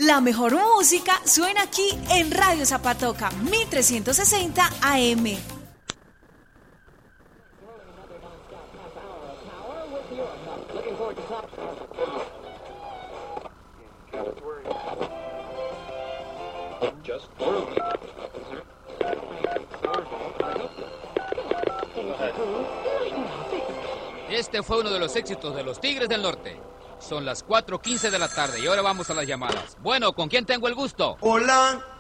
La mejor música suena aquí en Radio Zapatoca, 1360 AM. Este fue uno de los éxitos de los Tigres del Norte. Son las 4:15 de la tarde y ahora vamos a las llamadas. Bueno, ¿con quién tengo el gusto? Hola.